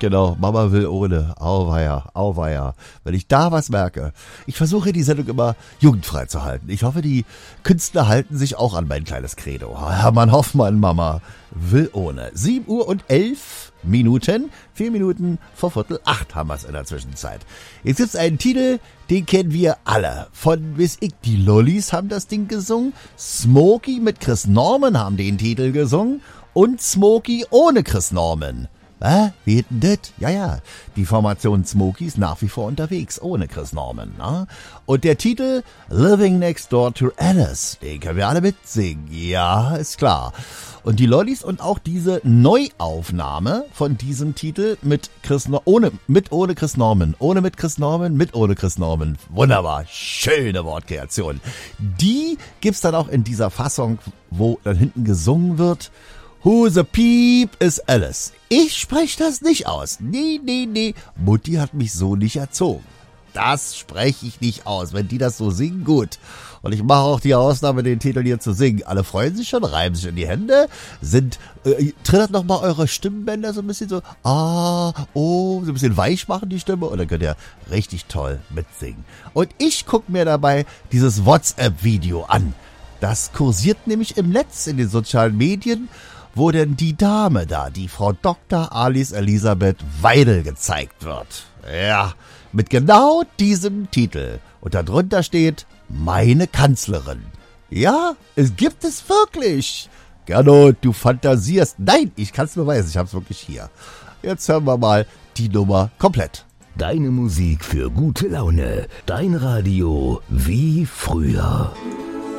genau. Mama will ohne. Auweia, auweia. Wenn ich da was merke. Ich versuche die Sendung immer jugendfrei zu halten. Ich hoffe, die Künstler halten sich auch an mein kleines Credo. Hermann Hoffmann, Mama will ohne. 7:11 Minuten. 4 Minuten vor 7:45 haben wir es in der Zwischenzeit. Jetzt gibt's einen Titel, den kennen wir alle. Von bis ich, die Lollis haben das Ding gesungen. Smokey mit Chris Norman haben den Titel gesungen. Und Smokey ohne Chris Norman. Wie hätten das? Ja, die Formation Smokey ist nach wie vor unterwegs, ohne Chris Norman. Na? Und der Titel Living Next Door to Alice, den können wir alle mitsingen. Ja, ist klar. Und die Lollis und auch diese Neuaufnahme von diesem Titel mit ohne Chris Norman. Ohne mit Chris Norman, mit ohne Chris Norman. Wunderbar, schöne Wortkreation. Die gibt's dann auch in dieser Fassung, wo dann hinten gesungen wird. Who the Peep is Alice. Ich spreche das nicht aus. Nee. Mutti hat mich so nicht erzogen. Das spreche ich nicht aus. Wenn die das so singen, gut. Und ich mache auch die Ausnahme, den Titel hier zu singen. Alle freuen sich schon, reiben sich in die Hände, trittert nochmal eure Stimmbänder so ein bisschen so, so ein bisschen weich machen die Stimme und dann könnt ihr richtig toll mitsingen. Und ich gucke mir dabei dieses WhatsApp-Video an. Das kursiert nämlich im Netz, in den sozialen Medien, wo denn die Dame da, die Frau Dr. Alice Elisabeth Weidel gezeigt wird. Ja, mit genau diesem Titel. Und darunter steht, meine Kanzlerin. Ja, es gibt es wirklich. Gernot, du fantasierst. Nein, ich kann es beweisen, ich habe es wirklich hier. Jetzt hören wir mal die Nummer komplett. Deine Musik für gute Laune. Dein Radio wie früher.